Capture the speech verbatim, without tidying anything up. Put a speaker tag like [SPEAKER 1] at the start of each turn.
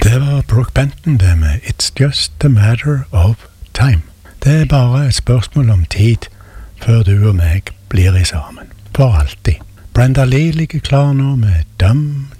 [SPEAKER 1] Det var Brooke Benton det med It's Just a Matter of Time. Det er bare et spørsmål om tid før du og meg blir i sammen. For alltid. Brenda Lee ligger klar nå med Dum